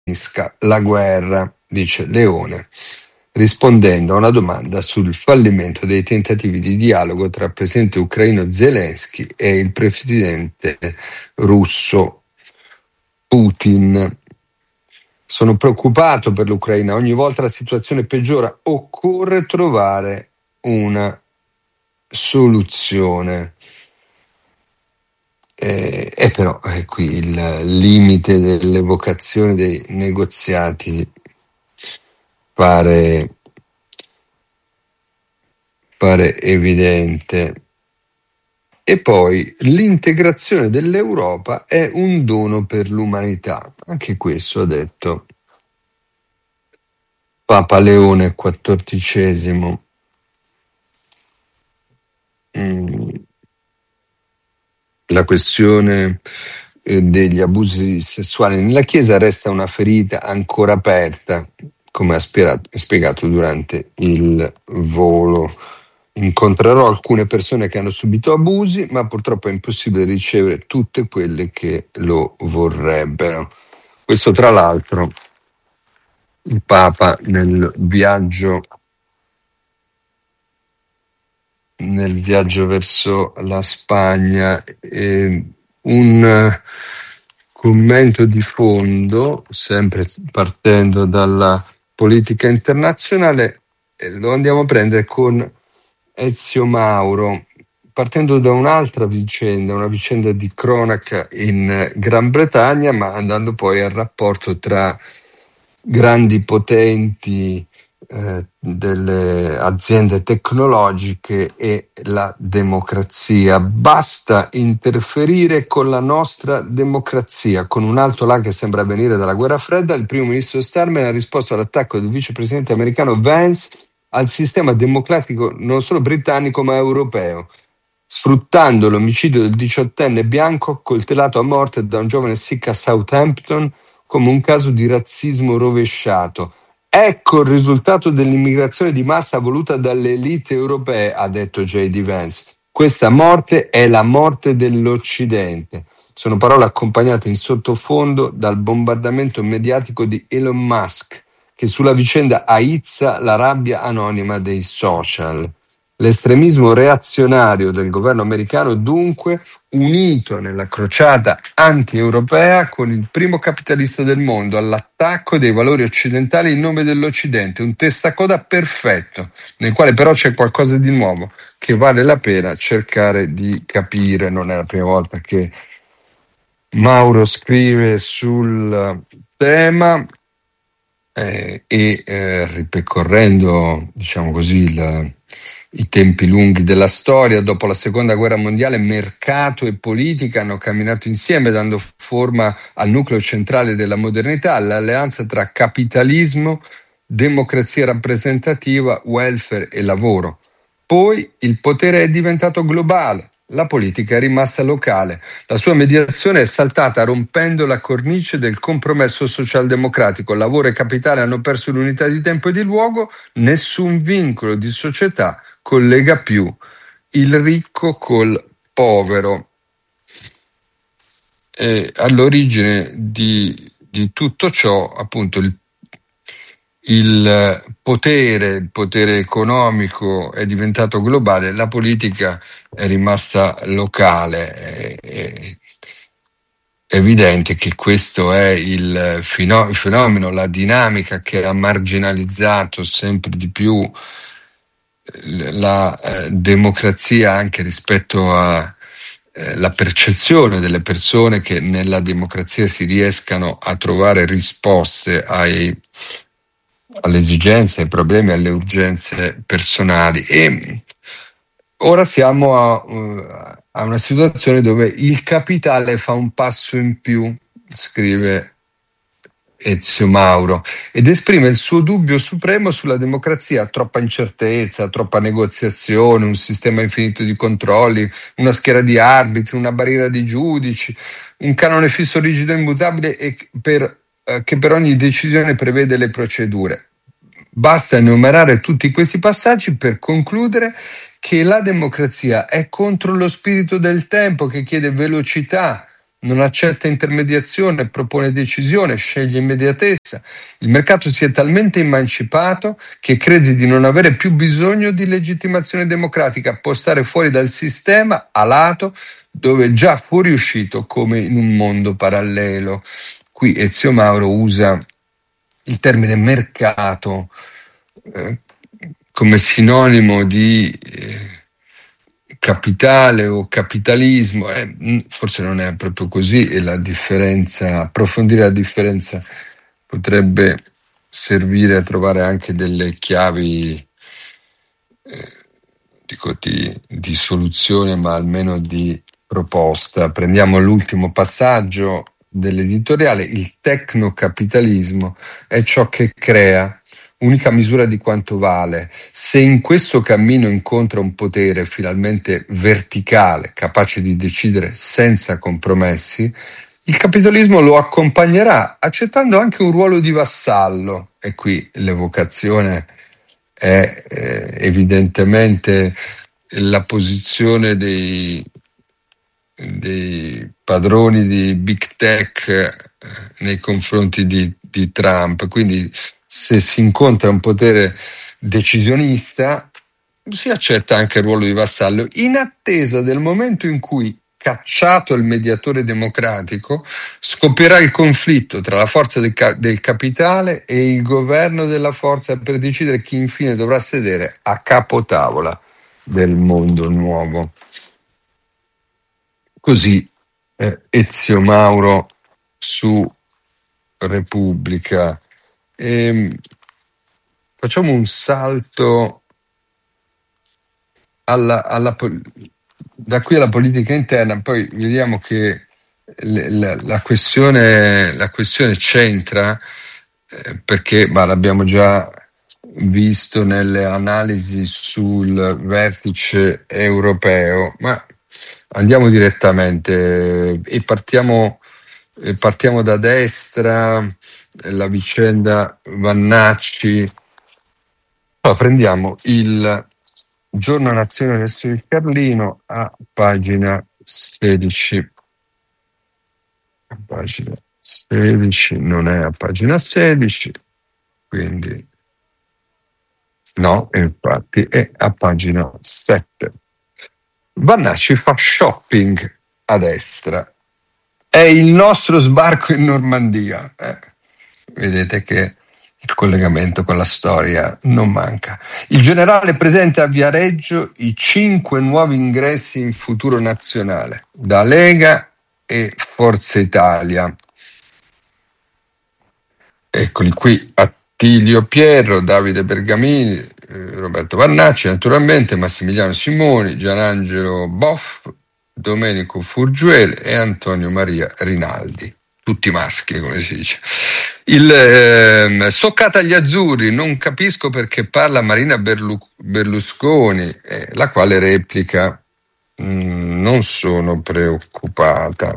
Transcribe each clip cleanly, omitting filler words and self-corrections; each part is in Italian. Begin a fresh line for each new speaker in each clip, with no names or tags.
finisca la guerra, dice Leone, rispondendo a una domanda sul fallimento dei tentativi di dialogo tra il presidente ucraino Zelensky e il presidente russo Putin. Sono preoccupato per l'Ucraina, ogni volta la situazione peggiora, occorre trovare una soluzione. E però qui il limite dell'evocazione dei negoziati pare evidente. E poi l'integrazione dell'Europa è un dono per l'umanità. Anche questo ha detto Papa Leone XIV. La questione degli abusi sessuali nella Chiesa resta una ferita ancora aperta, come ha spiegato durante il volo. Incontrerò alcune persone che hanno subito abusi, ma purtroppo è impossibile ricevere tutte quelle che lo vorrebbero. Questo, tra l'altro, il Papa nel viaggio verso la Spagna, un commento di fondo, sempre partendo dalla politica internazionale, lo andiamo a prendere con Ezio Mauro, partendo da un'altra vicenda, una vicenda di cronaca in Gran Bretagna, ma andando poi al rapporto tra grandi potenti delle aziende tecnologiche e la democrazia. Basta interferire con la nostra democrazia. Con un alto là che sembra venire dalla guerra fredda, il primo ministro Starmer ha risposto all'attacco del vicepresidente americano Vance al sistema democratico non solo britannico ma europeo, sfruttando l'omicidio del 18enne bianco accoltellato a morte da un giovane Sikh a Southampton come un caso di razzismo rovesciato. Ecco il risultato dell'immigrazione di massa voluta dalle elite europee, ha detto J.D. Vance. Questa morte è la morte dell'Occidente. Sono parole accompagnate in sottofondo dal bombardamento mediatico di Elon Musk, che sulla vicenda aizza la rabbia anonima dei social. L'estremismo reazionario del governo americano, dunque, unito nella crociata anti-europea con il primo capitalista del mondo all'attacco dei valori occidentali in nome dell'Occidente, un testacoda perfetto, nel quale però c'è qualcosa di nuovo che vale la pena cercare di capire. Non è la prima volta che Mauro scrive sul tema ripercorrendo, diciamo così, i tempi lunghi della storia. Dopo la seconda guerra mondiale, mercato e politica hanno camminato insieme, dando forma al nucleo centrale della modernità, l'alleanza tra capitalismo, democrazia rappresentativa, welfare e lavoro. Poi il potere è diventato globale, la politica è rimasta locale. La sua mediazione è saltata rompendo la cornice del compromesso socialdemocratico. Lavoro e capitale hanno perso l'unità di tempo e di luogo, nessun vincolo di società collega più il ricco col povero. All'origine di tutto ciò, appunto, il potere economico è diventato globale, la politica è rimasta locale. È evidente che questo è il fenomeno, la dinamica che ha marginalizzato sempre di più la democrazia, anche rispetto a la percezione delle persone che nella democrazia si riescano a trovare risposte alle esigenze, ai problemi, alle urgenze personali. E ora siamo a una situazione dove il capitale fa un passo in più, scrive Ezio Mauro, ed esprime il suo dubbio supremo sulla democrazia: troppa incertezza, troppa negoziazione, un sistema infinito di controlli, una schiera di arbitri, una barriera di giudici, un canone fisso, rigido e immutabile che per ogni decisione prevede le procedure. Basta enumerare tutti questi passaggi per concludere che la democrazia è contro lo spirito del tempo, che chiede velocità, non accetta intermediazione, propone decisione, sceglie immediatezza. Il mercato si è talmente emancipato che crede di non avere più bisogno di legittimazione democratica, può stare fuori dal sistema a lato dove è già fuoriuscito come in un mondo parallelo. Qui Ezio Mauro usa il termine mercato eh, come sinonimo di capitale o capitalismo, forse non è proprio così, e la differenza, approfondire la differenza potrebbe servire a trovare anche delle chiavi, dico di soluzione, ma almeno di proposta. Prendiamo l'ultimo passaggio dell'editoriale: il tecnocapitalismo è ciò che crea, unica misura di quanto vale. Se in questo cammino incontra un potere finalmente verticale, capace di decidere senza compromessi, il capitalismo lo accompagnerà, accettando anche un ruolo di vassallo. E qui l'evocazione è evidentemente la posizione dei padroni di Big Tech nei confronti di Trump. Quindi se si incontra un potere decisionista, si accetta anche il ruolo di vassallo, in attesa del momento in cui, cacciato il mediatore democratico, scoppierà il conflitto tra la forza del capitale e il governo della forza per decidere chi infine dovrà sedere a capotavola del mondo nuovo. Così Ezio Mauro su Repubblica. Facciamo un salto da qui alla politica interna, poi vediamo che la questione c'entra, perché l'abbiamo già visto nelle analisi sul vertice europeo, ma andiamo direttamente e partiamo da destra, la vicenda Vannacci. Allora, prendiamo il Giorno Nazione Adesso il Carlino a pagina 16. A pagina 16, non è a pagina 16, quindi no, infatti è a pagina 7. Vannacci fa shopping a destra. È il nostro sbarco in Normandia. Vedete che il collegamento con la storia non manca. Il generale presenta a Viareggio i 5 nuovi ingressi in Futuro Nazionale da Lega e Forza Italia. Eccoli qui: Attilio Pierro, Davide Bergamini, Roberto Vannacci, naturalmente, Massimiliano Simoni, Gianangelo Boff, Domenico Furgiuel e Antonio Maria Rinaldi. Tutti maschi, come si dice. Stoccata agli azzurri, non capisco perché parla Marina Berlusconi, la quale replica: non sono preoccupata.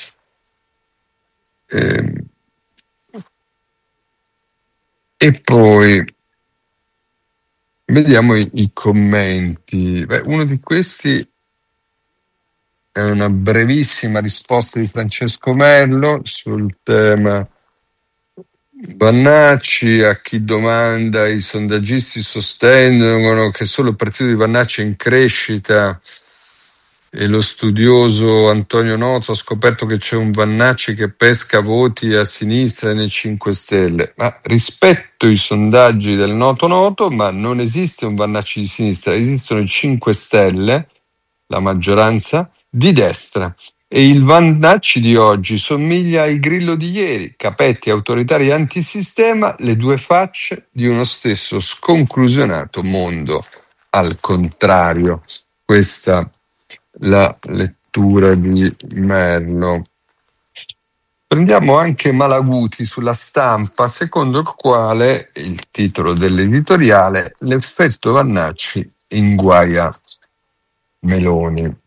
E poi vediamo i commenti. Uno di questi è una brevissima risposta di Francesco Merlo sul tema Vannacci. A chi domanda: i sondaggisti sostengono che solo il partito di Vannacci è in crescita e lo studioso Antonio Noto ha scoperto che c'è un Vannacci che pesca voti a sinistra nei 5 Stelle. Ma rispetto i sondaggi del Noto, ma non esiste un Vannacci di sinistra, esistono i 5 Stelle, la maggioranza, di destra. E il Vannacci di oggi somiglia al Grillo di ieri: capetti, autoritari e antisistema, le due facce di uno stesso sconclusionato mondo. Al contrario, questa la lettura di Merlo. Prendiamo anche Malaguti sulla Stampa, secondo il quale, il titolo dell'editoriale: l'effetto Vannacci inguaia Meloni.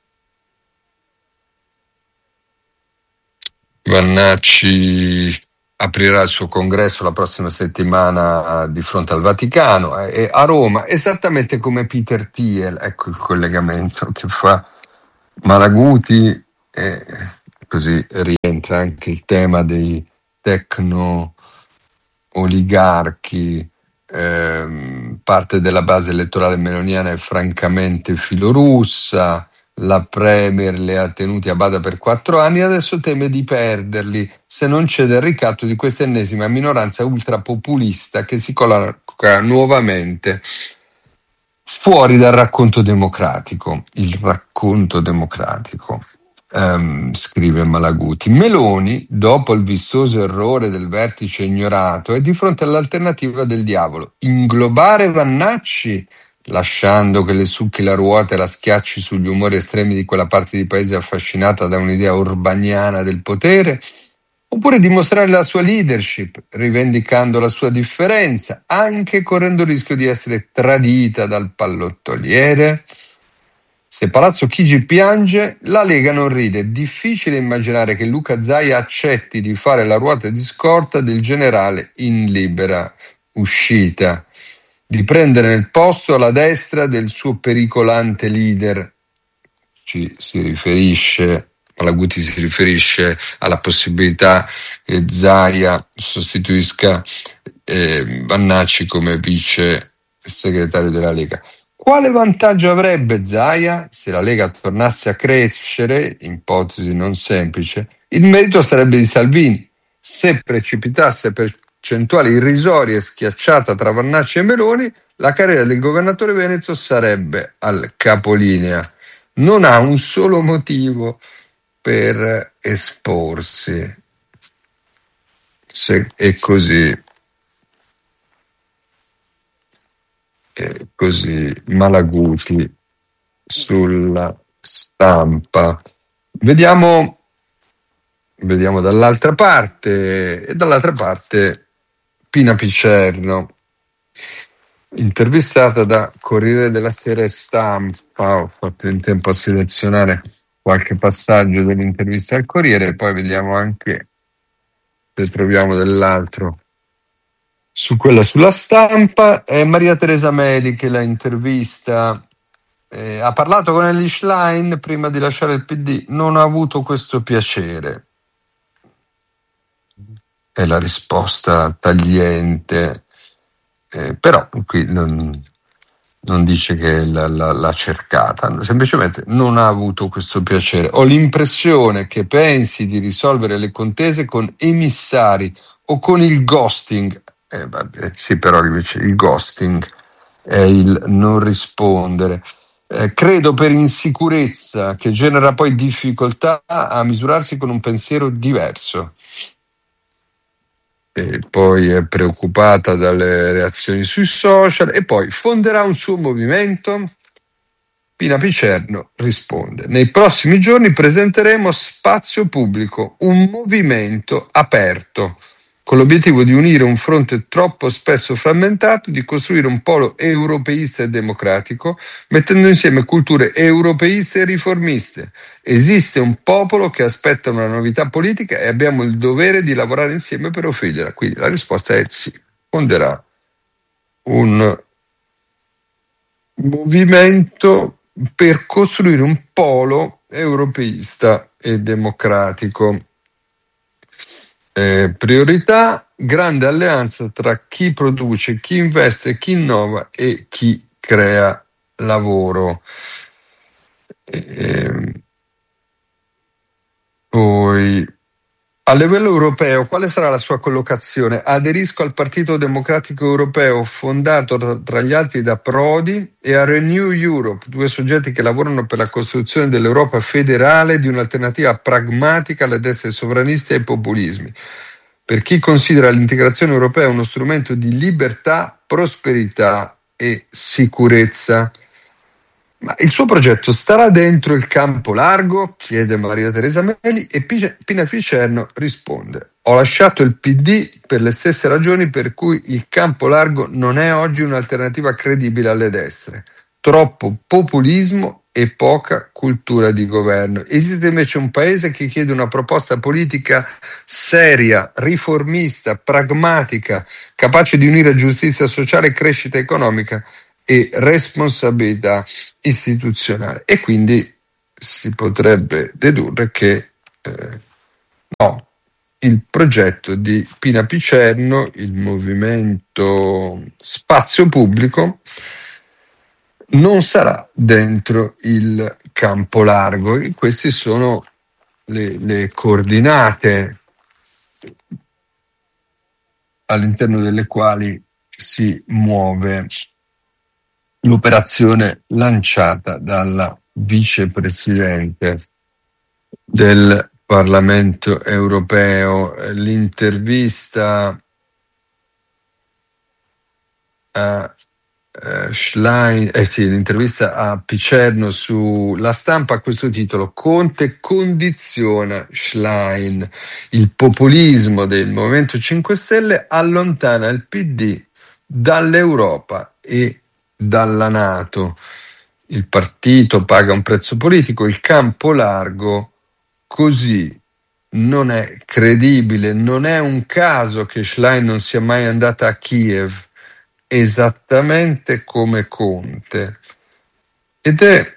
Vannacci aprirà il suo congresso la prossima settimana di fronte al Vaticano, a Roma, esattamente come Peter Thiel, ecco il collegamento che fa Malaguti, e così rientra anche il tema dei tecno oligarchi. Parte della base elettorale meloniana è francamente filorussa, la Premier le ha tenuti a bada per 4 anni e adesso teme di perderli se non cede al ricatto di questa ennesima minoranza ultrapopulista che si colloca nuovamente fuori dal racconto democratico. Il racconto democratico. Scrive Malaguti. Meloni, dopo il vistoso errore del vertice ignorato, è di fronte all'alternativa del diavolo: inglobare Vannacci, lasciando che le succhi la ruota e la schiacci sugli umori estremi di quella parte di paese affascinata da un'idea urbaniana del potere, oppure dimostrare la sua leadership, rivendicando la sua differenza, anche correndo il rischio di essere tradita dal pallottoliere. Se Palazzo Chigi piange, la Lega non ride. È difficile immaginare che Luca Zaia accetti di fare la ruota di scorta del generale in libera uscita, di prendere il posto alla destra del suo pericolante leader. Malaguti si riferisce alla possibilità che Zaia sostituisca Vannacci come vice segretario della Lega. Quale vantaggio avrebbe Zaia se la Lega tornasse a crescere, ipotesi non semplice? Il merito sarebbe di Salvini. Se precipitasse percentuali irrisorie schiacciata tra Vannacci e Meloni, la carriera del governatore veneto sarebbe al capolinea. Non ha un solo motivo per esporsi. E così Malaguti sulla Stampa. Vediamo dall'altra parte, e dall'altra parte Pina Picerno, intervistata da Corriere della Sera e Stampa. Ho fatto in tempo a selezionare qualche passaggio dell'intervista al Corriere e poi vediamo anche se troviamo dell'altro su quella sulla Stampa. È Maria Teresa Meli che la intervista. Ha parlato con Elly Schlein prima di lasciare il PD, non ha avuto questo piacere. È la risposta tagliente, però qui non dice che l'ha cercata, semplicemente non ha avuto questo piacere. Ho l'impressione che pensi di risolvere le contese con emissari o con il ghosting. Sì, però invece il ghosting è il non rispondere. Credo per insicurezza, che genera poi difficoltà a misurarsi con un pensiero diverso. E poi è preoccupata dalle reazioni sui social e poi fonderà un suo movimento. Pina Picerno risponde: nei prossimi giorni presenteremo Spazio Pubblico, un movimento aperto, con l'obiettivo di unire un fronte troppo spesso frammentato, di costruire un polo europeista e democratico, mettendo insieme culture europeiste e riformiste. Esiste un popolo che aspetta una novità politica e abbiamo il dovere di lavorare insieme per offrirgliela. Quindi la risposta è sì, fonderà un movimento per costruire un polo europeista e democratico. Priorità: grande alleanza tra chi produce, chi investe, chi innova e chi crea lavoro. Poi, a livello europeo, quale sarà la sua collocazione? Aderisco al Partito Democratico Europeo, fondato tra gli altri da Prodi, e a Renew Europe, due soggetti che lavorano per la costruzione dell'Europa federale, di un'alternativa pragmatica alle destre sovraniste e ai populismi. Per chi considera l'integrazione europea uno strumento di libertà, prosperità e sicurezza. Ma il suo progetto starà dentro il campo largo? Chiede Maria Teresa Meli e Pina Picerno risponde: ho lasciato il PD per le stesse ragioni per cui il campo largo non è oggi un'alternativa credibile alle destre. Troppo populismo e poca cultura di governo. Esiste invece un paese che chiede una proposta politica seria, riformista, pragmatica, capace di unire giustizia sociale, crescita economica e responsabilità istituzionale. E quindi si potrebbe dedurre che no, il progetto di Pina Picerno, il movimento Spazio Pubblico, non sarà dentro il campo largo. E queste sono le coordinate all'interno delle quali si muove l'operazione lanciata dalla vicepresidente del Parlamento europeo. L'intervista a Schlein, l'intervista a Picerno sulla Stampa ha questo titolo: Conte condiziona Schlein, il populismo del Movimento 5 Stelle allontana il PD dall'Europa e dalla NATO. Il partito paga un prezzo politico, il campo largo così non è credibile. Non è un caso che Schlein non sia mai andata a Kiev, esattamente come Conte. Ed è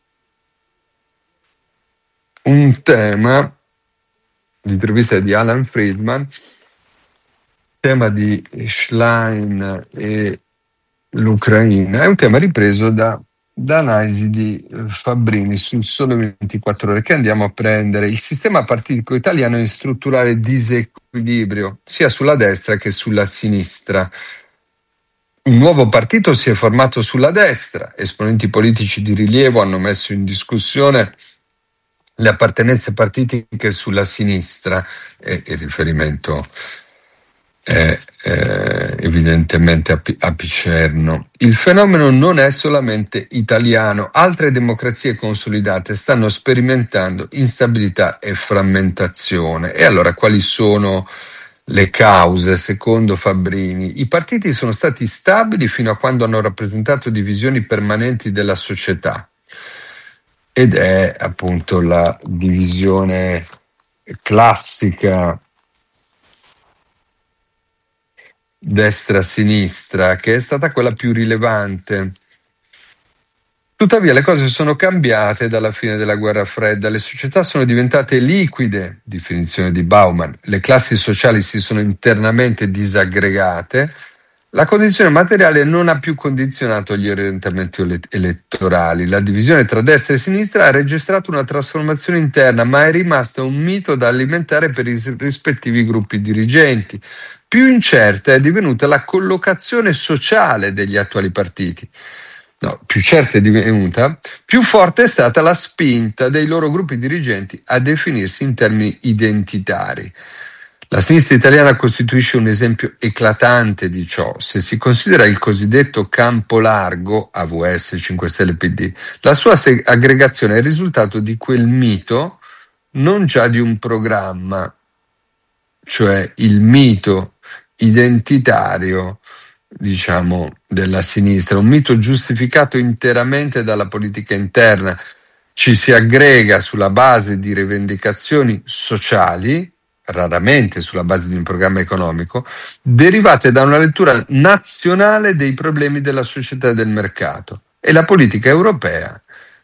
un tema, l'intervista di Alan Friedman, tema di Schlein e l'Ucraina, è un tema ripreso da analisi di Fabbrini sul Sole 24 Ore, che andiamo a prendere. Il sistema partitico italiano è in strutturale disequilibrio, sia sulla destra che sulla sinistra. Un nuovo partito si è formato sulla destra, esponenti politici di rilievo hanno messo in discussione le appartenenze partitiche sulla sinistra, e il riferimento è evidentemente a Picerno. Il fenomeno non è solamente italiano, altre democrazie consolidate stanno sperimentando instabilità e frammentazione. E allora quali sono le cause? Secondo Fabbrini, i partiti sono stati stabili fino a quando hanno rappresentato divisioni permanenti della società, ed è appunto la divisione classica destra-sinistra che è stata quella più rilevante. Tuttavia le cose sono cambiate dalla fine della guerra fredda, le società sono diventate liquide, definizione di Bauman, le classi sociali si sono internamente disaggregate, la condizione materiale non ha più condizionato gli orientamenti elettorali, la divisione tra destra e sinistra ha registrato una trasformazione interna, ma è rimasta un mito da alimentare per i rispettivi gruppi dirigenti. Più incerta è divenuta la collocazione sociale degli attuali partiti. No, più certa è divenuta, più forte è stata la spinta dei loro gruppi dirigenti a definirsi in termini identitari. La sinistra italiana costituisce un esempio eclatante di ciò. Se si considera il cosiddetto campo largo, AVS, 5 Stelle, PD, la sua aggregazione è il risultato di quel mito, non già di un programma, cioè il mito identitario, diciamo, della sinistra, un mito giustificato interamente dalla politica interna. Ci si aggrega sulla base di rivendicazioni sociali, raramente sulla base di un programma economico, derivate da una lettura nazionale dei problemi della società e del mercato. E la politica europea,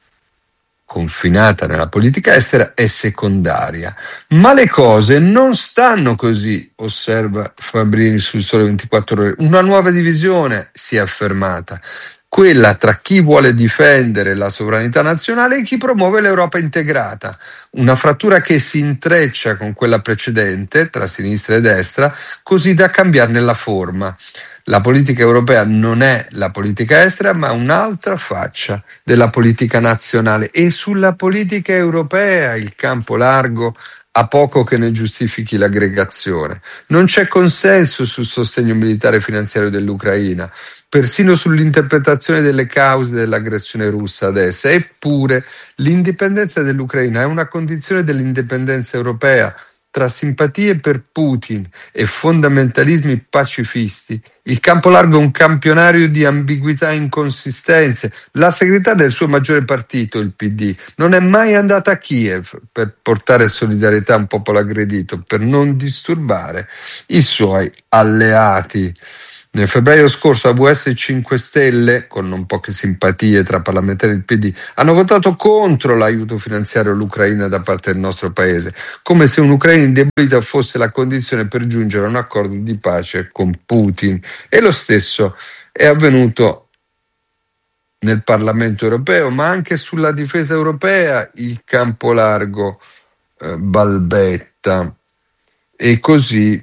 confinata nella politica estera, è secondaria. Ma le cose non stanno così, osserva Fabbrini sul Sole 24 Ore. Una nuova divisione si è affermata, quella tra chi vuole difendere la sovranità nazionale e chi promuove l'Europa integrata. Una frattura che si intreccia con quella precedente, tra sinistra e destra, così da cambiarne la forma. La politica europea non è la politica estera, ma un'altra faccia della politica nazionale. E sulla politica europea il campo largo ha poco che ne giustifichi l'aggregazione. Non c'è consenso sul sostegno militare e finanziario dell'Ucraina, persino sull'interpretazione delle cause dell'aggressione russa ad essa. Eppure l'indipendenza dell'Ucraina è una condizione dell'indipendenza europea. tra simpatie per Putin e fondamentalismi pacifisti, il campo largo è un campionario di ambiguità e inconsistenze. La segretaria del suo maggiore partito, il PD, non è mai andata a Kiev per portare solidarietà a un popolo aggredito, per non disturbare i suoi alleati. Nel febbraio scorso AVS 5 Stelle, con non poche simpatie tra parlamentari del PD, hanno votato contro l'aiuto finanziario all'Ucraina da parte del nostro paese, come se un'Ucraina indebolita fosse la condizione per giungere a un accordo di pace con Putin. E lo stesso è avvenuto nel Parlamento europeo, ma anche sulla difesa europea il campo largo balbetta. E così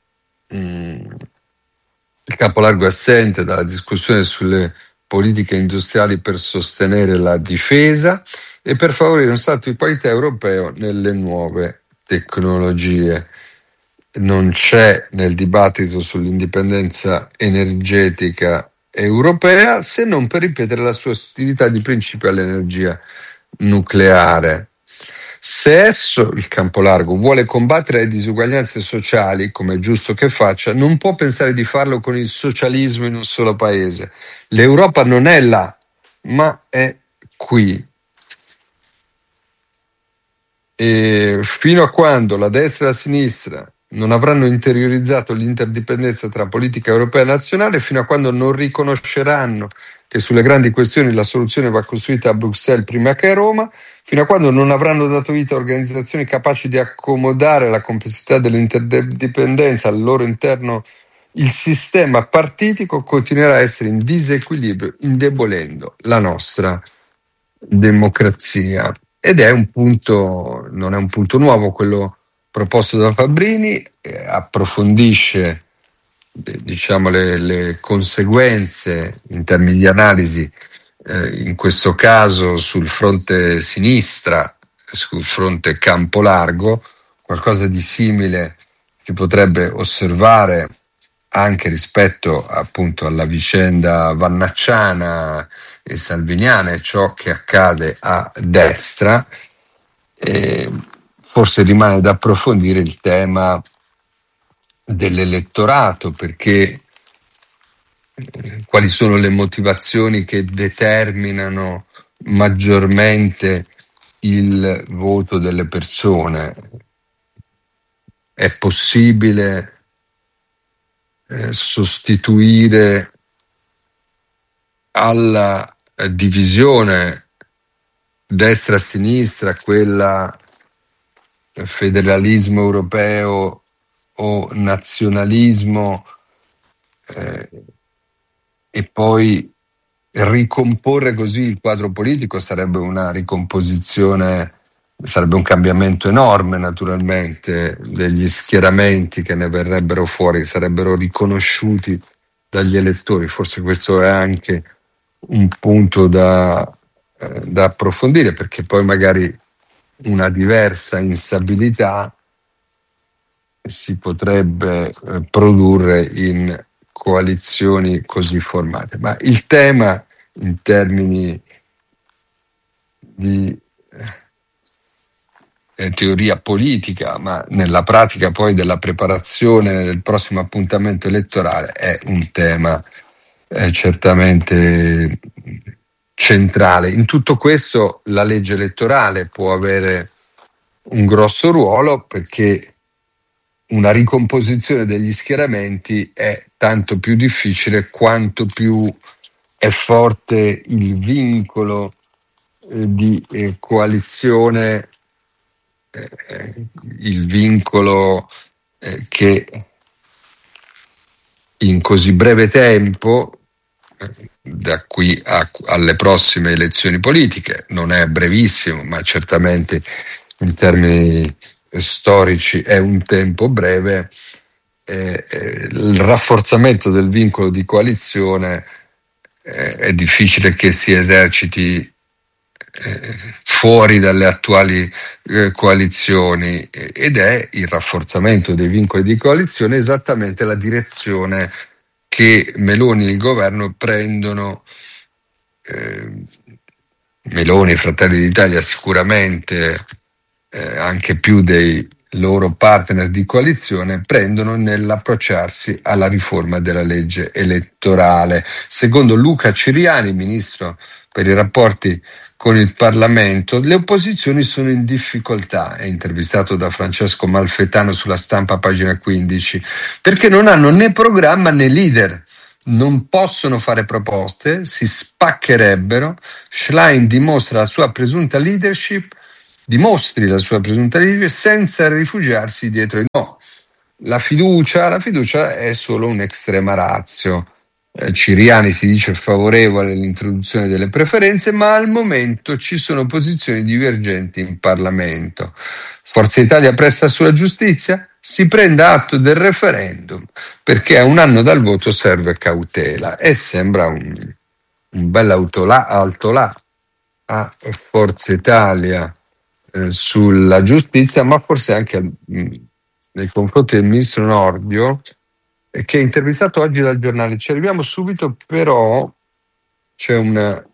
il campo largo è assente dalla discussione sulle politiche industriali per sostenere la difesa e per favorire un salto di qualità europeo nelle nuove tecnologie. Non c'è nel dibattito sull'indipendenza energetica europea, se non per ripetere la sua ostilità di principio all'energia nucleare. Se esso, il campo largo, vuole combattere le disuguaglianze sociali, come è giusto che faccia, non può pensare di farlo con il socialismo in un solo paese. L'Europa non è là, ma è qui. E fino a quando la destra e la sinistra non avranno interiorizzato l'interdipendenza tra politica europea e nazionale, fino a quando non riconosceranno che sulle grandi questioni la soluzione va costruita a Bruxelles prima che a Roma, fino a quando non avranno dato vita a organizzazioni capaci di accomodare la complessità dell'interdipendenza al loro interno, il sistema partitico continuerà a essere in disequilibrio, indebolendo la nostra democrazia. Ed è un punto, non è un punto nuovo quello proposto da Fabbrini, approfondisce diciamo le conseguenze in termini di analisi, in questo caso sul fronte sinistra, sul fronte campo largo. Qualcosa di simile si potrebbe osservare anche rispetto appunto alla vicenda vannacciana e salviniana e ciò che accade a destra. Forse rimane da approfondire il tema dell'elettorato, perché quali sono le motivazioni che determinano maggiormente il voto delle persone. È possibile sostituire alla divisione destra-sinistra quella federalismo europeo o nazionalismo, e poi ricomporre così il quadro politico sarebbe una ricomposizione, sarebbe un cambiamento enorme naturalmente degli schieramenti che ne verrebbero fuori, sarebbero riconosciuti dagli elettori. Forse questo è anche un punto da approfondire, perché poi magari una diversa instabilità si potrebbe produrre in coalizioni così formate. Ma il tema in termini di teoria politica, ma nella pratica poi della preparazione del prossimo appuntamento elettorale, è un tema certamente centrale. In tutto questo la legge elettorale può avere un grosso ruolo, perché una ricomposizione degli schieramenti è tanto più difficile quanto più è forte il vincolo di coalizione, il vincolo che in così breve tempo, da qui alle prossime elezioni politiche, non è brevissimo, ma certamente in termini storici è un tempo breve, il rafforzamento del vincolo di coalizione è difficile che si eserciti fuori dalle attuali coalizioni, ed è il rafforzamento dei vincoli di coalizione esattamente la direzione che Meloni e il governo prendono. Meloni e Fratelli d'Italia sicuramente anche più dei loro partner di coalizione, prendono nell'approcciarsi alla riforma della legge elettorale. Secondo Luca Ciriani, ministro per i rapporti con il Parlamento, le opposizioni sono in difficoltà, è intervistato da Francesco Malfetano sulla Stampa, pagina 15, perché non hanno né programma né leader. Non possono fare proposte, si spaccherebbero. Schlein dimostri la sua presunta leadership senza rifugiarsi dietro il no. La fiducia è solo un'estrema ratio. Ciriani si dice favorevole all'introduzione delle preferenze, ma al momento ci sono posizioni divergenti in Parlamento. Forza Italia pressa sulla giustizia? Si prenda atto del referendum, perché a un anno dal voto serve cautela, e sembra un bel altolà a Forza Italia sulla giustizia, ma forse anche nei confronti del ministro Nordio, che è intervistato oggi dal Giornale. Ci arriviamo subito, però c'è una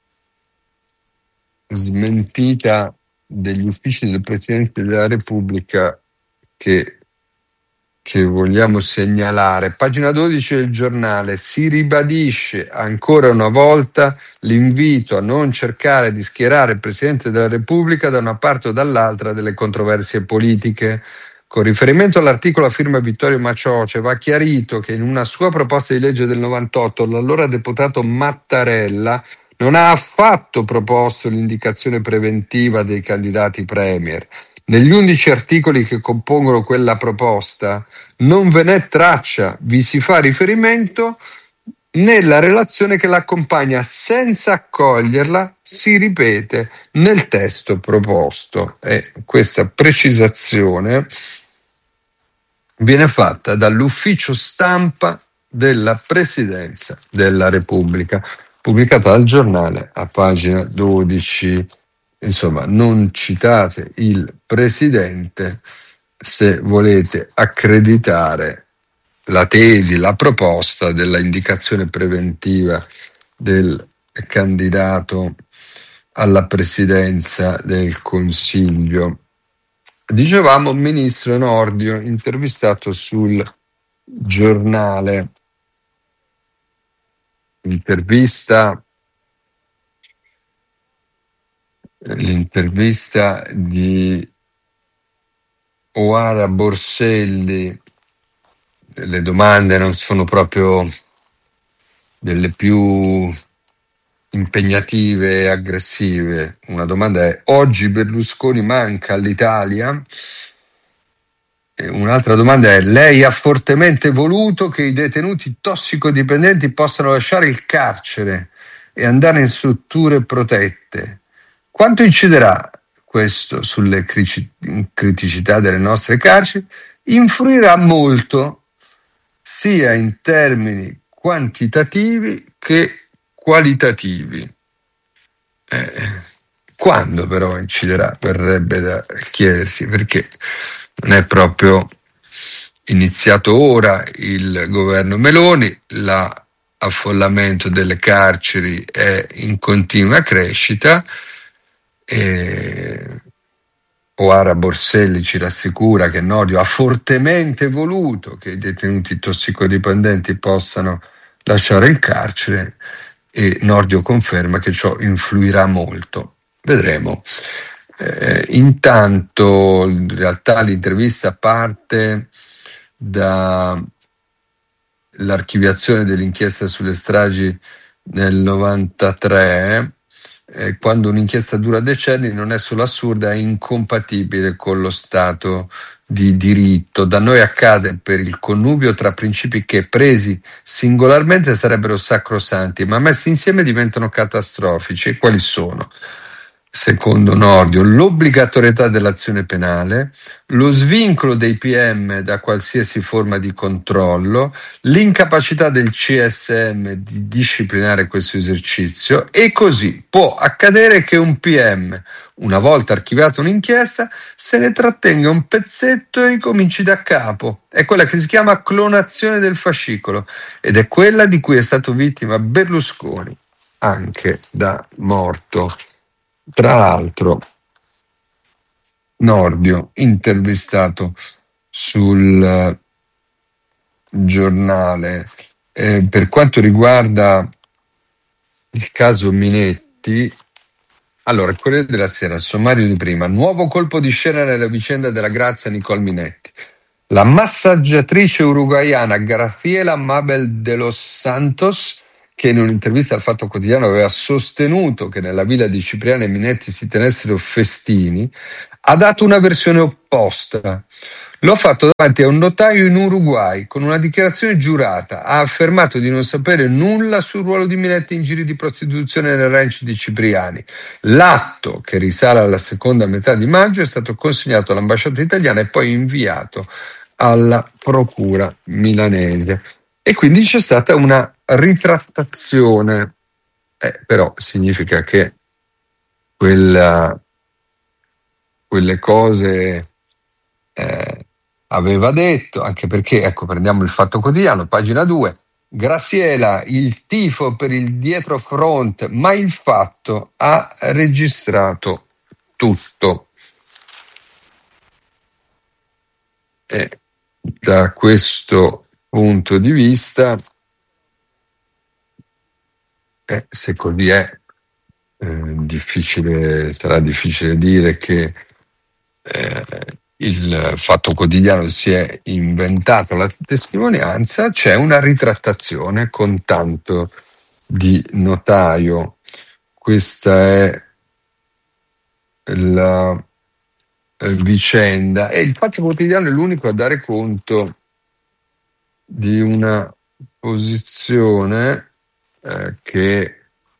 smentita degli uffici del Presidente della Repubblica che vogliamo segnalare. Pagina 12 del Giornale: si ribadisce ancora una volta l'invito a non cercare di schierare il Presidente della Repubblica da una parte o dall'altra delle controversie politiche. Con riferimento all'articolo a firma Vittorio Macioce, va chiarito che in una sua proposta di legge del 98 l'allora deputato Mattarella non ha affatto proposto l'indicazione preventiva dei candidati premier. Negli 11 articoli che compongono quella proposta non ve n'è traccia, vi si fa riferimento nella relazione che l'accompagna, senza accoglierla, si ripete nel testo proposto. E questa precisazione viene fatta dall'ufficio stampa della Presidenza della Repubblica, pubblicata dal Giornale a pagina 12. Insomma, non citate il Presidente se volete accreditare la tesi, la proposta della indicazione preventiva del candidato alla Presidenza del Consiglio. Dicevamo, ministro Nordio, intervistato sul Giornale. L'intervista di Oara Borselli, le domande non sono proprio delle più impegnative e aggressive. Una domanda è: oggi Berlusconi manca all'Italia? E un'altra domanda è: lei ha fortemente voluto che i detenuti tossicodipendenti possano lasciare il carcere e andare in strutture protette. Quanto inciderà questo sulle criticità delle nostre carceri? Influirà molto, sia in termini quantitativi che qualitativi. Quando però inciderà? Verrebbe da chiedersi, perché non è proprio iniziato ora il governo Meloni, l'affollamento delle carceri è in continua crescita. Oara Borselli ci rassicura che Nordio ha fortemente voluto che i detenuti tossicodipendenti possano lasciare il carcere, e Nordio conferma che ciò influirà molto. Vedremo. Intanto, in realtà, l'intervista parte dall'archiviazione dell'inchiesta sulle stragi nel 93. Quando un'inchiesta dura decenni non è solo assurda, è incompatibile con lo Stato di diritto. Da noi accade per il connubio tra principi che, presi singolarmente, sarebbero sacrosanti, ma messi insieme diventano catastrofici. E quali sono? Secondo Nordio, l'obbligatorietà dell'azione penale, lo svincolo dei PM da qualsiasi forma di controllo, l'incapacità del CSM di disciplinare questo esercizio, e così può accadere che un PM, una volta archiviata un'inchiesta, se ne trattenga un pezzetto e ricominci da capo. È quella che si chiama clonazione del fascicolo, ed è quella di cui è stato vittima Berlusconi, anche da morto. Tra l'altro, Nordio, intervistato sul giornale. Per quanto riguarda il caso Minetti, allora, il Corriere della Sera, il sommario di prima, nuovo colpo di scena nella vicenda della Grazia Nicole Minetti. La massaggiatrice uruguaiana Graciela Mabel de los Santos, che in un'intervista al Fatto Quotidiano aveva sostenuto che nella villa di Cipriani e Minetti si tenessero festini, ha dato una versione opposta. Lo ha fatto davanti a un notaio in Uruguay con una dichiarazione giurata. Ha affermato di non sapere nulla sul ruolo di Minetti in giri di prostituzione nel ranch di Cipriani. L'atto, che risale alla seconda metà di maggio, è stato consegnato all'ambasciata italiana e poi inviato alla procura milanese. E quindi c'è stata una ritrattazione. Però significa che quelle cose aveva detto, anche perché, ecco, prendiamo il Fatto Quotidiano, pagina 2, Graciela, il tifo per il dietrofront, ma il Fatto ha registrato tutto. E da questo punto di vista, se così è, sarà difficile dire che il Fatto Quotidiano si è inventato la testimonianza. C'è una ritrattazione con tanto di notaio. Questa è la vicenda, e il Fatto Quotidiano è l'unico a dare conto di una posizione che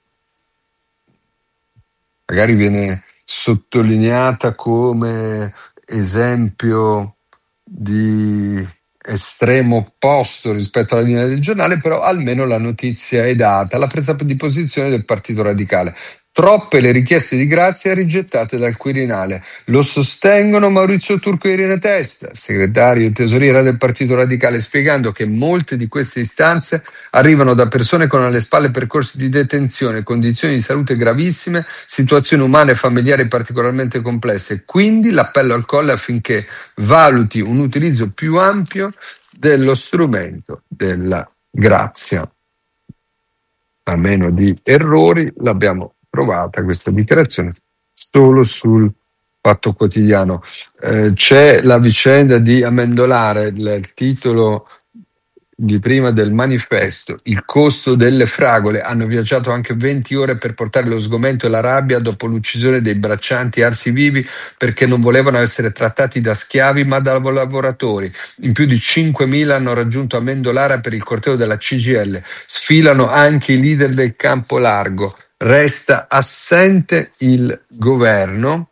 magari viene sottolineata come esempio di estremo opposto rispetto alla linea del giornale, però almeno la notizia è data. La presa di posizione del Partito Radicale. Troppe le richieste di grazia rigettate dal Quirinale. Lo sostengono Maurizio Turco e Irene Testa, segretario e tesoriera del Partito Radicale, spiegando che molte di queste istanze arrivano da persone con alle spalle percorsi di detenzione, condizioni di salute gravissime, situazioni umane e familiari particolarmente complesse. Quindi l'appello al Colle affinché valuti un utilizzo più ampio dello strumento della grazia. A meno di errori, l'abbiamo trovata questa dichiarazione solo sul Fatto Quotidiano. C'è la vicenda di Amendolare, il titolo di prima del manifesto, il costo delle fragole. Hanno viaggiato anche 20 ore per portare lo sgomento e la rabbia dopo l'uccisione dei braccianti arsi vivi perché non volevano essere trattati da schiavi ma da lavoratori. In più di 5.000 hanno raggiunto Amendolara per il corteo della CGIL. Sfilano anche i leader del campo largo. Resta assente il governo.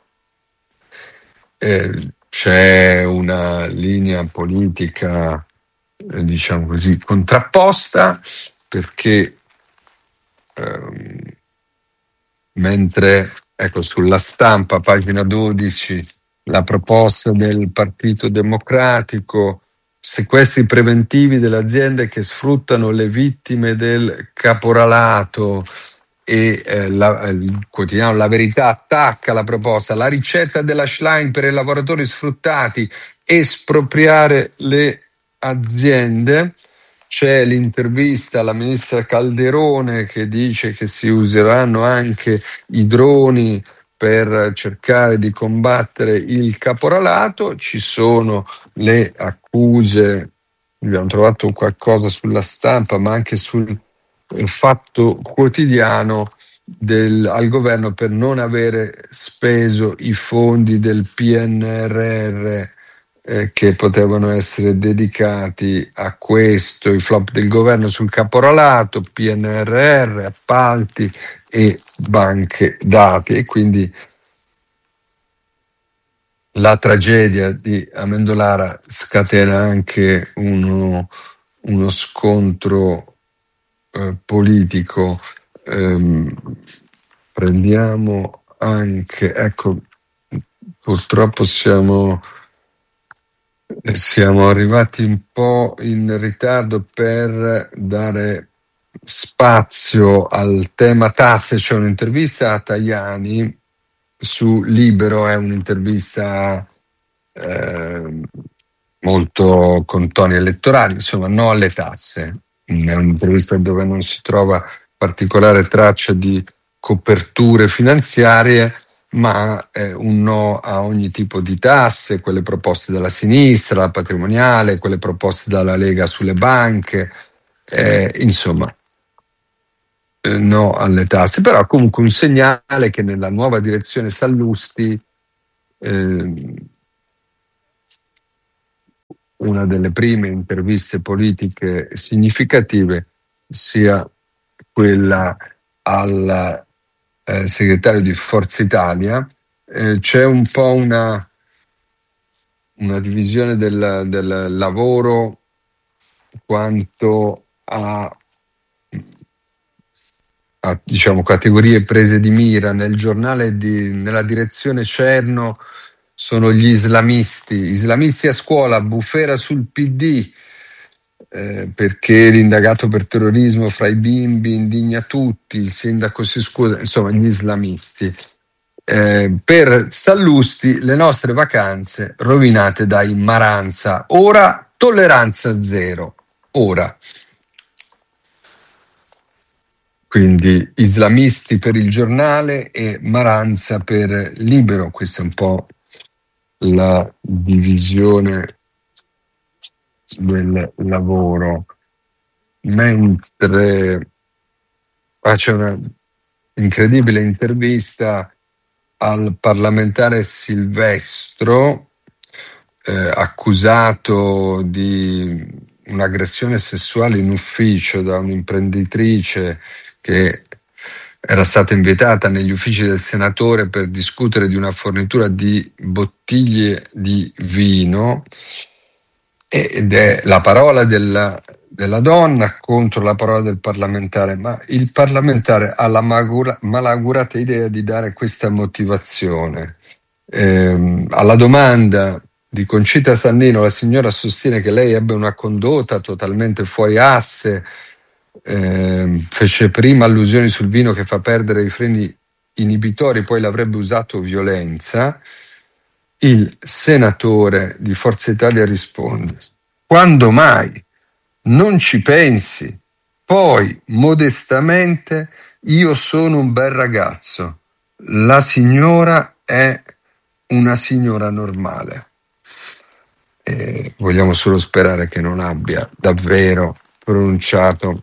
C'è una linea politica diciamo così contrapposta, perché mentre ecco sulla Stampa, pagina 12, la proposta del Partito Democratico, sequestri preventivi delle aziende che sfruttano le vittime del caporalato, e il quotidiano La Verità attacca la proposta, la ricetta della Schlein per i lavoratori sfruttati, espropriare le aziende. C'è l'intervista alla ministra Calderone che dice che si useranno anche i droni per cercare di combattere il caporalato. Ci sono le accuse, abbiamo trovato qualcosa sulla Stampa ma anche sul Fatto Quotidiano al governo per non avere speso i fondi del PNRR che potevano essere dedicati a questo, i flop del governo sul caporalato, PNRR, appalti e banche dati. E quindi la tragedia di Amendolara scatena anche uno scontro politico. Prendiamo anche, ecco, purtroppo siamo arrivati un po' in ritardo per dare spazio al tema tasse. C'è un'intervista a Tajani su Libero è un'intervista eh, molto con toni elettorali, insomma, no alle tasse. È un'intervista dove non si trova particolare traccia di coperture finanziarie, ma un no a ogni tipo di tasse, quelle proposte dalla sinistra, la patrimoniale, quelle proposte dalla Lega sulle banche, insomma, no alle tasse, però comunque un segnale che nella nuova direzione Sallusti eh, una delle prime interviste politiche significative sia quella al segretario di Forza Italia. C'è un po' una divisione del lavoro quanto a, diciamo, categorie prese di mira. Nel giornale nella direzione Cerno sono gli islamisti a scuola, bufera sul PD, perché l'indagato per terrorismo fra i bimbi indigna tutti, il sindaco si scusa, insomma gli islamisti. Per Sallusti le nostre vacanze rovinate dai Maranza, ora tolleranza zero, ora. Quindi islamisti per il giornale e Maranza per Libero, questa è un po' la divisione del lavoro. Mentre c'è una incredibile intervista al parlamentare Silvestro, accusato di un'aggressione sessuale in ufficio da un'imprenditrice che era stata inviata negli uffici del senatore per discutere di una fornitura di bottiglie di vino, ed è la parola della donna contro la parola del parlamentare, ma il parlamentare ha la malaugurata idea di dare questa motivazione. Alla domanda di Concita Sannino, la signora sostiene che lei ebbe una condotta totalmente fuori asse, fece prima allusioni sul vino che fa perdere i freni inibitori, poi l'avrebbe usato violenza. Il senatore di Forza Italia risponde: quando mai? Non ci pensi? Poi, modestamente, io sono un bel ragazzo. La signora è una signora normale. Vogliamo solo sperare che non abbia davvero pronunciato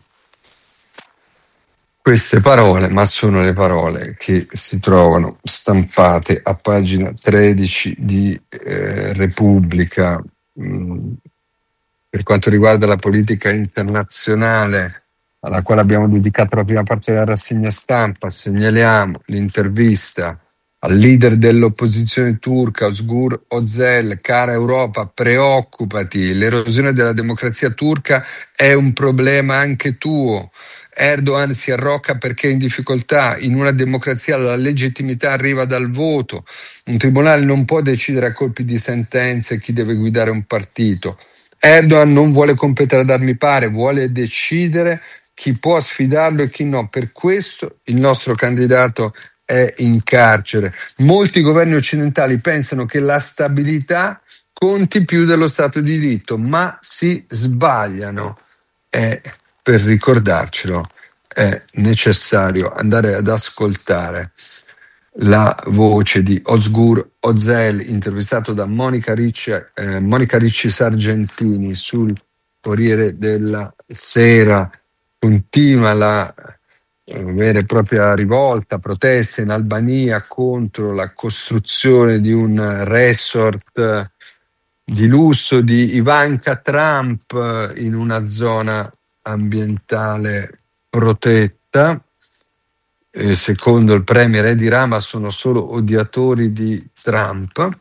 queste parole, ma sono le parole che si trovano stampate a pagina 13 di Repubblica. Per quanto riguarda la politica internazionale, alla quale abbiamo dedicato la prima parte della rassegna stampa, segnaliamo l'intervista al leader dell'opposizione turca, Özgür Özel: cara Europa, preoccupati, l'erosione della democrazia turca è un problema anche tuo. Erdogan si arrocca perché è in difficoltà. In una democrazia la legittimità arriva dal voto. Un tribunale non può decidere a colpi di sentenze chi deve guidare un partito. Erdogan non vuole competere ad armi pari, vuole decidere chi può sfidarlo e chi no. Per questo il nostro candidato è in carcere. Molti governi occidentali pensano che la stabilità conti più dello Stato di diritto, ma si sbagliano. Per ricordarcelo è necessario andare ad ascoltare la voce di Özgür Özel, intervistato da Monica Ricci Sargentini sul Corriere della Sera. Continua la vera e propria rivolta, protesta in Albania contro la costruzione di un resort di lusso di Ivanka Trump in una zona ambientale protetta. Secondo il premier Edi Rama sono solo odiatori di Trump.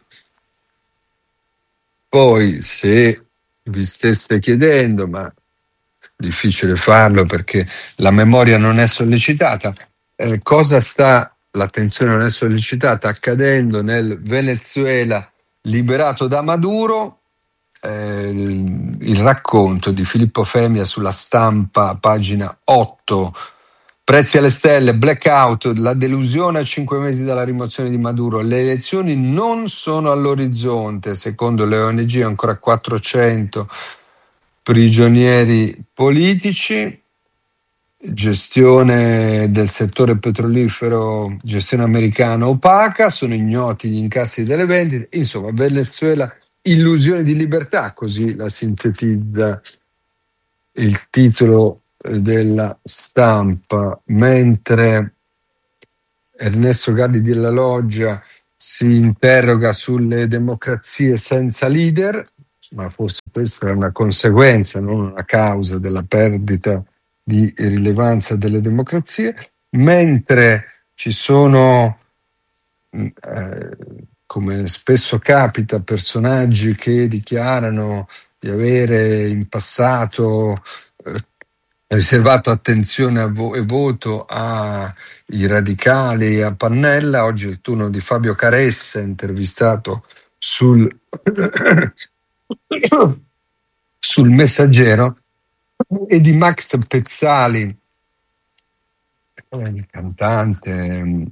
Poi, se vi steste chiedendo, ma difficile farlo perché la memoria non è sollecitata, l'attenzione non è sollecitata, accadendo nel Venezuela liberato da Maduro. Il racconto di Filippo Femia sulla Stampa, pagina 8, prezzi alle stelle, blackout, la delusione a 5 mesi dalla rimozione di Maduro, le elezioni non sono all'orizzonte, secondo le ONG ancora 400 prigionieri politici, gestione del settore petrolifero, gestione americana opaca, sono ignoti gli incassi delle vendite, insomma Venezuela, illusione di libertà, così la sintetizza il titolo della Stampa, mentre Ernesto Galli della Loggia si interroga sulle democrazie senza leader, ma forse questa è una conseguenza, non una causa della perdita di rilevanza delle democrazie, mentre ci sono, come spesso capita, personaggi che dichiarano di avere in passato riservato attenzione e voto ai radicali, a Pannella. Oggi è il turno di Fabio Caressa, intervistato sul Messaggero, e di Max Pezzali, il cantante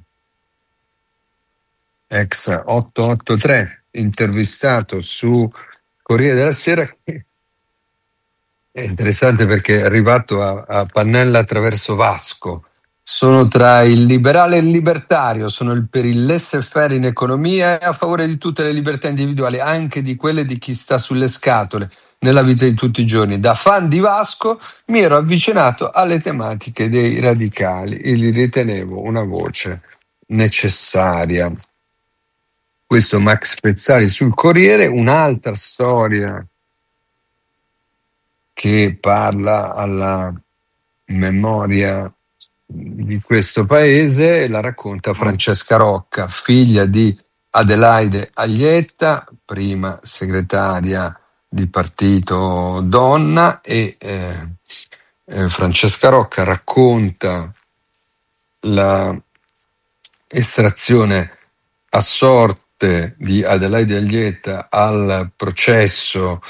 ex 883, intervistato su Corriere della Sera. È interessante perché è arrivato a Pannella attraverso Vasco. Sono tra il liberale e il libertario, sono per il laissez-faire in economia e a favore di tutte le libertà individuali, anche di quelle di chi sta sulle scatole nella vita di tutti i giorni. Da fan di Vasco mi ero avvicinato alle tematiche dei radicali e li ritenevo una voce necessaria. Questo Max Pezzali sul Corriere. Un'altra storia che parla alla memoria di questo paese la racconta Francesca Rocca, figlia di Adelaide Aglietta, prima segretaria di partito donna, e Francesca Rocca racconta la estrazione a sorte di Adelaide Aglietta al processo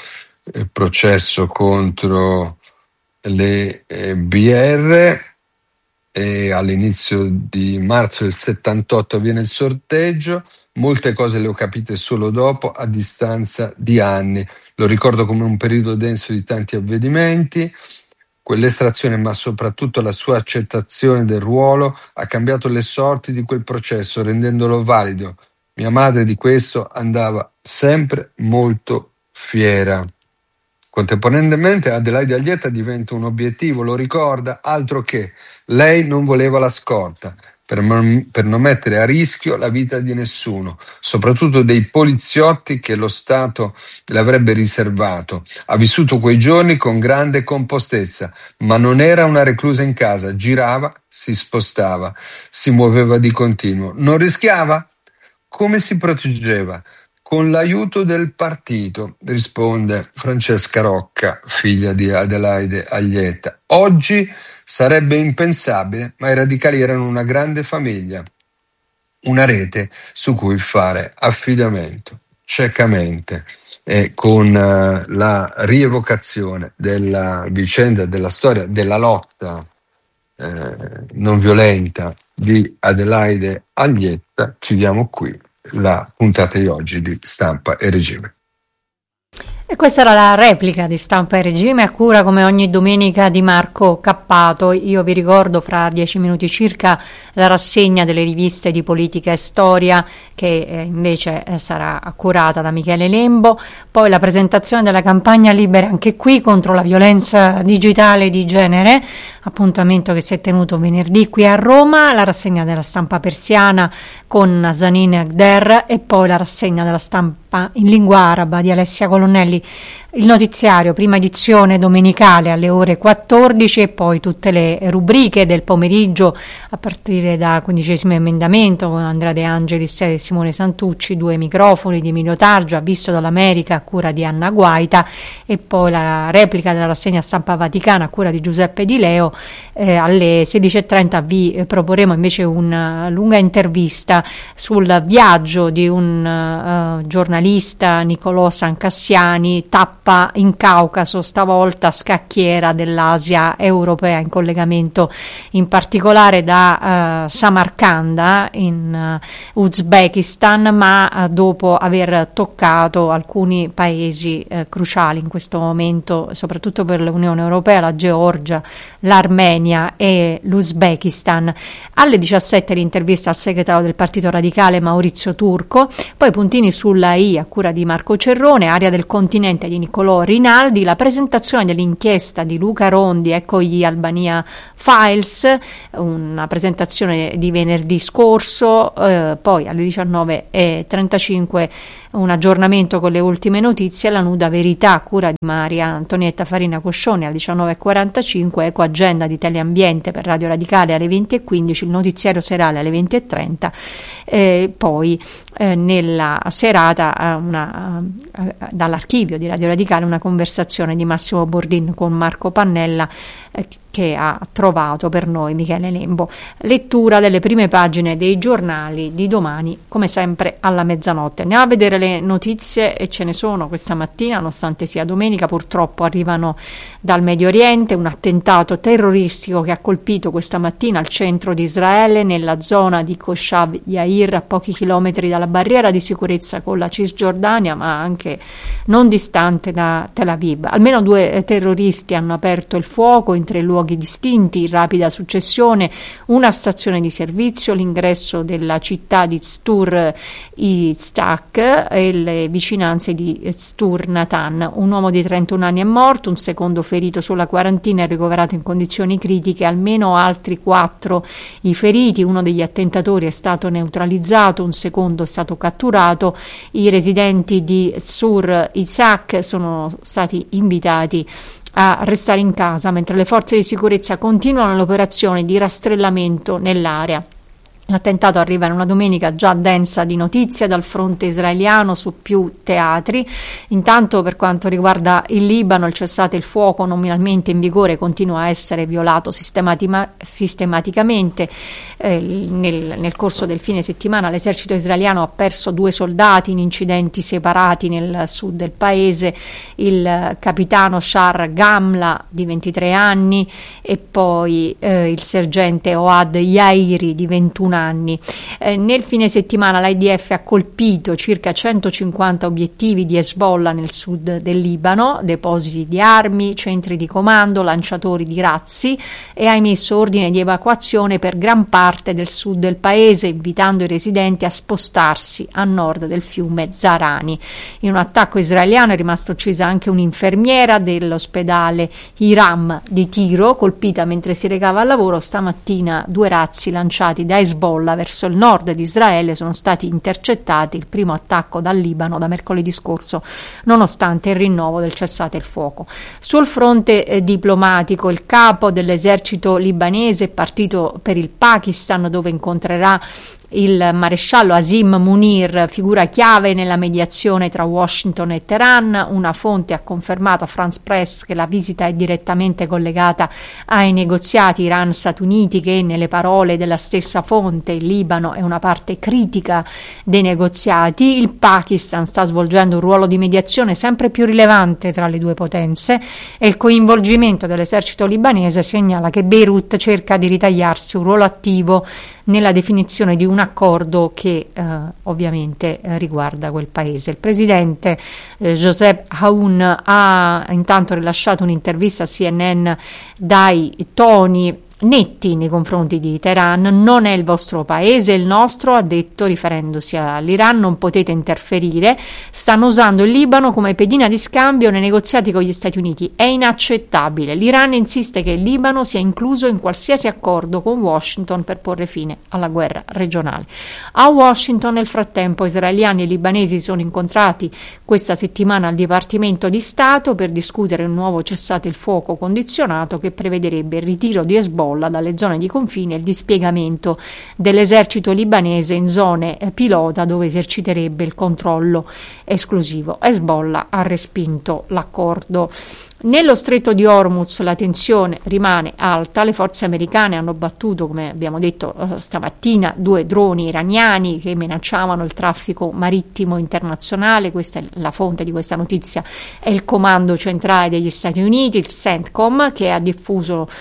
contro le BR, e all'inizio di marzo del 78 avviene il sorteggio. Molte cose le ho capite solo dopo, a distanza di anni. Lo ricordo come un periodo denso di tanti avvenimenti. Quell'estrazione, ma soprattutto la sua accettazione del ruolo, ha cambiato le sorti di quel processo, rendendolo valido. Mia madre di questo andava sempre molto fiera. Contemporaneamente Adelaide Aglietta diventa un obiettivo, lo ricorda, altro che lei non voleva la scorta per non mettere a rischio la vita di nessuno, soprattutto dei poliziotti che lo Stato le avrebbe riservato. Ha vissuto quei giorni con grande compostezza, ma non era una reclusa in casa, girava, si spostava, si muoveva di continuo. Non rischiava? Come si proteggeva? Con l'aiuto del partito, risponde Francesca Rocca, figlia di Adelaide Aglietta. Oggi sarebbe impensabile, ma i radicali erano una grande famiglia, una rete su cui fare affidamento ciecamente. E con la rievocazione della vicenda, della storia, della lotta non violenta di Adelaide Aglietta, chiudiamo qui la puntata di oggi di Stampa e Regime.
E questa era la replica di Stampa e Regime, a cura come ogni domenica di Marco Cappato. Io vi ricordo fra 10 minuti circa la rassegna delle riviste di politica e storia, che invece sarà curata da Michele Lembo, poi la presentazione della campagna Libera anche qui contro la violenza digitale di genere, appuntamento che si è tenuto venerdì qui a Roma, la rassegna della Stampa persiana con Nazanin Agder e poi la rassegna della Stampa in lingua araba di Alessia Colonnelli. Il notiziario, prima edizione domenicale alle ore 14 e poi tutte le rubriche del pomeriggio a partire da 15° emendamento con Andrea De Angelis e Simone Santucci, 2 microfoni di Emilio Targia, visto dall'America a cura di Anna Guaita, e poi la replica della rassegna Stampa Vaticana a cura di Giuseppe Di Leo. Alle 16:30 vi proporremo invece una lunga intervista sul viaggio di un giornalista, Nicolò Sancassiani, tappa tappa in Caucaso, stavolta scacchiera dell'Asia europea, in collegamento in particolare da Samarcanda in Uzbekistan, ma dopo aver toccato alcuni paesi cruciali in questo momento, soprattutto per l'Unione Europea, la Georgia, l'Armenia e l'Uzbekistan. Alle 17 l'intervista al segretario del Partito Radicale Maurizio Turco, poi puntini sulla I a cura di Marco Cerrone, Area del continente di Niccolò Rinaldi, la presentazione dell'inchiesta di Luca Rondi, ecco gli Albania Files, una presentazione di venerdì scorso, poi alle 19:35 un aggiornamento con le ultime notizie, la nuda verità a cura di Maria Antonietta Farina Coscioni alle 19:45, Eco Agenda di Teleambiente per Radio Radicale alle 20:15, il notiziario serale alle 20:30, poi nella serata dall'archivio di Radio Radicale una conversazione di Massimo Bordin con Marco Pannella che ha trovato per noi Michele Lembo. Lettura delle prime pagine dei giornali di domani, come sempre alla mezzanotte. Andiamo a vedere le notizie, e ce ne sono questa mattina, nonostante sia domenica. Purtroppo arrivano dal Medio Oriente. Un attentato terroristico che ha colpito questa mattina il centro di Israele, nella zona di Koshav Yair, a pochi chilometri dalla barriera di sicurezza con la Cisgiordania, ma anche non distante da Tel Aviv. Almeno 2 terroristi hanno aperto il fuoco in 3 luoghi distinti, in rapida successione: una stazione di servizio, l'ingresso della città di Stur Iztak e le vicinanze di Stur Natan. Un uomo di 31 anni è morto, un secondo ferito sulla quarantina è ricoverato in condizioni critiche, almeno altri 4 i feriti. Uno degli attentatori è stato neutralizzato, un secondo è stato catturato. I residenti di Stur Iztak sono stati invitati a restare in casa mentre le forze di sicurezza continuano l'operazione di rastrellamento nell'area. L'attentato arriva in una domenica già densa di notizie dal fronte israeliano su più teatri. Intanto, per quanto riguarda il Libano, il cessate il fuoco nominalmente in vigore continua a essere violato sistematicamente. Nel corso del fine settimana l'esercito israeliano ha perso 2 soldati in incidenti separati nel sud del paese: il capitano Shar Gamla di 23 anni e poi il sergente Oad Yairi di 21 anni. Nel fine settimana l'IDF ha colpito circa 150 obiettivi di Hezbollah nel sud del Libano, depositi di armi, centri di comando, lanciatori di razzi, e ha emesso ordine di evacuazione per gran parte del sud del paese, invitando i residenti a spostarsi a nord del fiume Zarani. In un attacco israeliano è rimasta uccisa anche un'infermiera dell'ospedale Hiram di Tiro, colpita mentre si recava al lavoro. Stamattina 2 razzi lanciati da Hezbollah verso il nord di Israele sono stati intercettati, il primo attacco dal Libano da mercoledì scorso, nonostante il rinnovo del cessate il fuoco. Sul fronte diplomatico, il capo dell'esercito libanese è partito per il Pakistan, dove incontrerà il maresciallo Asim Munir, figura chiave nella mediazione tra Washington e Teheran. Una fonte ha confermato a France Press che la visita è direttamente collegata ai negoziati Iran-Stati Uniti, che nelle parole della stessa fonte il Libano è una parte critica dei negoziati. Il Pakistan sta svolgendo un ruolo di mediazione sempre più rilevante tra le 2 potenze, e il coinvolgimento dell'esercito libanese segnala che Beirut cerca di ritagliarsi un ruolo attivo nella definizione di un accordo che ovviamente riguarda quel paese. Il presidente Joseph Aoun ha intanto rilasciato un'intervista a CNN dai toni netti nei confronti di Teheran. Non è il vostro paese, è il nostro, ha detto, riferendosi all'Iran. Non potete interferire, stanno usando il Libano come pedina di scambio nei negoziati con gli Stati Uniti, è inaccettabile. L'Iran insiste che il Libano sia incluso in qualsiasi accordo con Washington per porre fine alla guerra regionale. A Washington, nel frattempo, israeliani e libanesi sono incontrati questa settimana al Dipartimento di Stato per discutere un nuovo cessate il fuoco condizionato che prevederebbe il ritiro di Hezbollah Hezbollah dalle zone di confine e il dispiegamento dell'esercito libanese in zone pilota dove eserciterebbe il controllo esclusivo. Hezbollah ha respinto l'accordo. Nello stretto di Hormuz la tensione rimane alta, le forze americane hanno battuto, come abbiamo detto stamattina, 2 droni iraniani che minacciavano il traffico marittimo internazionale. Questa è la fonte di questa notizia, è il comando centrale degli Stati Uniti, il CENTCOM, che ha diffuso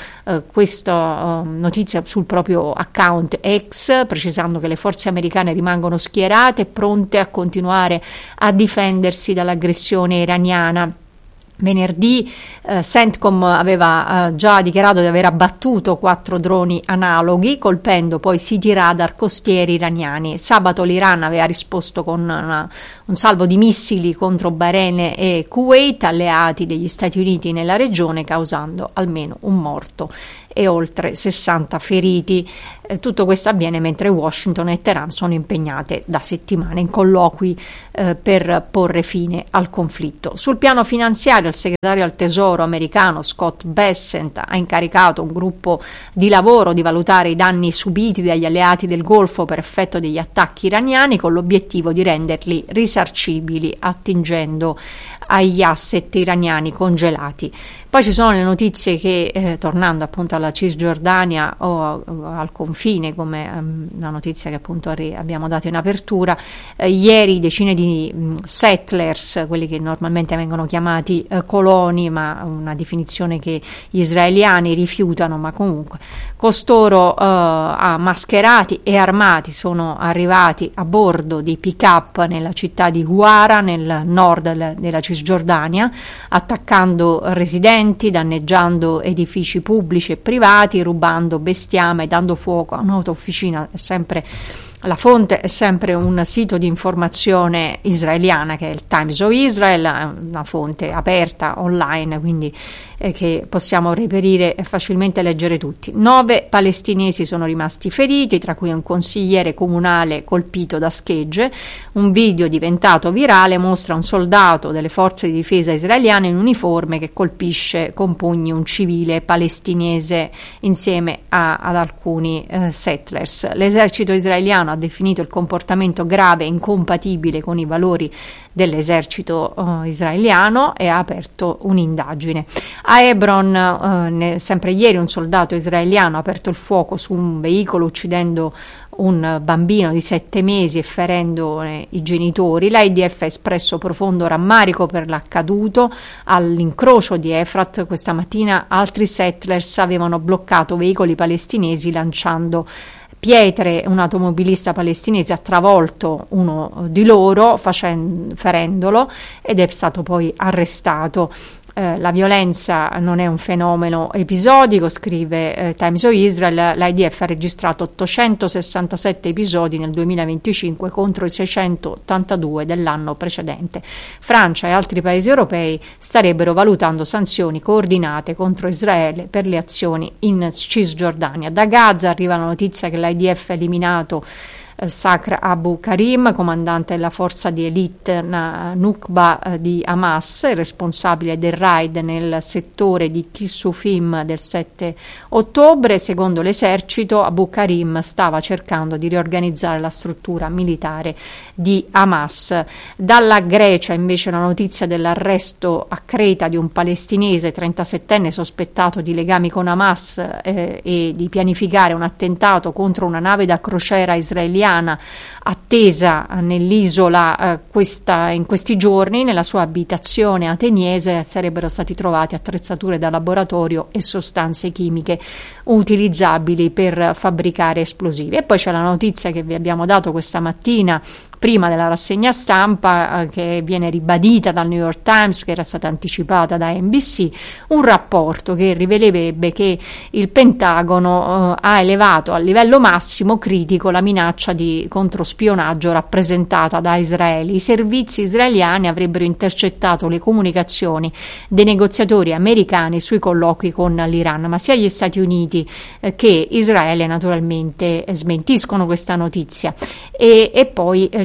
questa notizia sul proprio account X, precisando che le forze americane rimangono schierate e pronte a continuare a difendersi dall'aggressione iraniana. Venerdì CENTCOM aveva già dichiarato di aver abbattuto 4 droni analoghi, colpendo poi siti radar costieri iraniani. Sabato l'Iran aveva risposto con un salvo di missili contro Bahrain e Kuwait, alleati degli Stati Uniti nella regione, causando almeno un morto e oltre 60 feriti. Tutto questo avviene mentre Washington e Teheran sono impegnate da settimane in colloqui per porre fine al conflitto. Sul piano finanziario, il segretario al Tesoro americano Scott Bessent ha incaricato un gruppo di lavoro di valutare i danni subiti dagli alleati del Golfo per effetto degli attacchi iraniani, con l'obiettivo di renderli risarcibili attingendo agli asset iraniani congelati. Poi ci sono le notizie che, tornando appunto alla Cisgiordania o al confine, come la notizia che appunto abbiamo dato in apertura, ieri decine di settlers, quelli che normalmente vengono chiamati coloni, ma una definizione che gli israeliani rifiutano, ma comunque costoro mascherati e armati sono arrivati a bordo di pick-up nella città di Huara, nel nord della Cisgiordania, attaccando residenti, danneggiando edifici pubblici e privati, rubando bestiame, dando fuoco a un'autofficina. La fonte è sempre un sito di informazione israeliana che è il Times of Israel, una fonte aperta online, quindi che possiamo reperire e facilmente leggere tutti. 9 palestinesi sono rimasti feriti, tra cui un consigliere comunale colpito da schegge. Un video diventato virale mostra un soldato delle forze di difesa israeliane in uniforme che colpisce con pugni un civile palestinese insieme ad alcuni settlers. L'esercito israeliano ha definito il comportamento grave e incompatibile con i valori dell'esercito israeliano e ha aperto un'indagine. A Hebron, sempre ieri, un soldato israeliano ha aperto il fuoco su un veicolo uccidendo un bambino di 7 mesi e ferendo i genitori. L'IDF ha espresso profondo rammarico per l'accaduto. All'incrocio di Efrat questa mattina altri settlers avevano bloccato veicoli palestinesi lanciando pietre. Un automobilista palestinese ha travolto uno di loro ferendolo ed è stato poi arrestato. La violenza non è un fenomeno episodico, scrive Times of Israel. L'IDF ha registrato 867 episodi nel 2025 contro i 682 dell'anno precedente. Francia e altri paesi europei starebbero valutando sanzioni coordinate contro Israele per le azioni in Cisgiordania. Da Gaza arriva la notizia che l'IDF ha eliminato Sakr Abu Karim, comandante della forza di elite Nukba di Hamas, responsabile del raid nel settore di Kisufim del 7 ottobre. Secondo l'esercito, Abu Karim stava cercando di riorganizzare la struttura militare di Hamas. Dalla Grecia invece la notizia dell'arresto a Creta di un palestinese 37enne sospettato di legami con Hamas e di pianificare un attentato contro una nave da crociera israeliana attesa nell'isola in questi giorni. Nella sua abitazione ateniese sarebbero stati trovati attrezzature da laboratorio e sostanze chimiche utilizzabili per fabbricare esplosivi. E poi c'è la notizia che vi abbiamo dato questa mattina prima della rassegna stampa, che viene ribadita dal New York Times, che era stata anticipata da NBC, un rapporto che rivelerebbe che il Pentagono ha elevato a livello massimo critico la minaccia di controspionaggio rappresentata da Israele. I servizi israeliani avrebbero intercettato le comunicazioni dei negoziatori americani sui colloqui con l'Iran, ma sia gli Stati Uniti che Israele naturalmente smentiscono questa notizia. E poi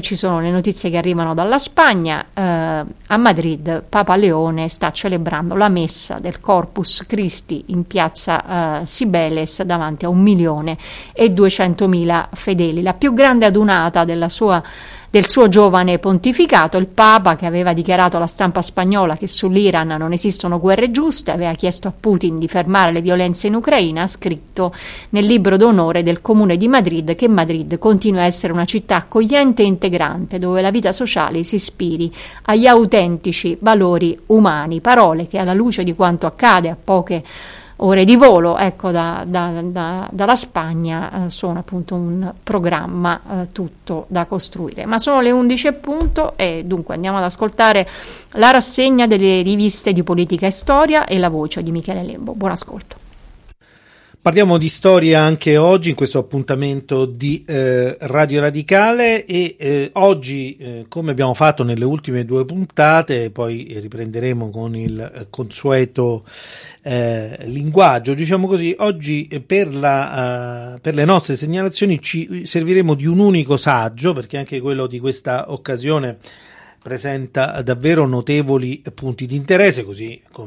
ci sono le notizie che arrivano dalla Spagna. A Madrid Papa Leone sta celebrando la messa del Corpus Christi in piazza Cibeles davanti a 1.200.000 fedeli, la più grande adunata del suo giovane pontificato. Il Papa, che aveva dichiarato alla stampa spagnola che sull'Iran non esistono guerre giuste, aveva chiesto a Putin di fermare le violenze in Ucraina, ha scritto nel libro d'onore del Comune di Madrid che Madrid continua a essere una città accogliente e integrante, dove la vita sociale si ispiri agli autentici valori umani, parole che alla luce di quanto accade a poche ore di volo, ecco, dalla Spagna, sono appunto un programma tutto da costruire. Ma sono le 11 appunto, e dunque andiamo ad ascoltare la rassegna delle riviste di politica e storia e la voce di Michele Lembo. Buon ascolto.
Parliamo di storia anche oggi in questo appuntamento di Radio Radicale e oggi, come abbiamo fatto nelle ultime 2 puntate, poi riprenderemo con il consueto linguaggio, diciamo così. Oggi per le nostre segnalazioni ci serviremo di un unico saggio, perché anche quello di questa occasione presenta davvero notevoli punti di interesse, così come